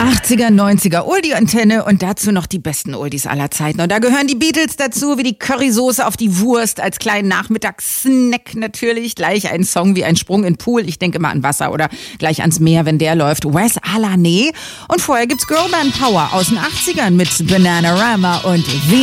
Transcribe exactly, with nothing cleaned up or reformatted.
achtziger, neunziger Oldie-Antenne und dazu noch die besten Oldies aller Zeiten. Und da gehören die Beatles dazu, wie die Currysoße auf die Wurst als kleinen Nachmittagssnack natürlich. Gleich ein Song wie ein Sprung in den Pool. Ich denke immer an Wasser oder gleich ans Meer, wenn der läuft. Wes Alané. Und vorher gibt's Girlband Power aus den achtzigern mit Bananarama und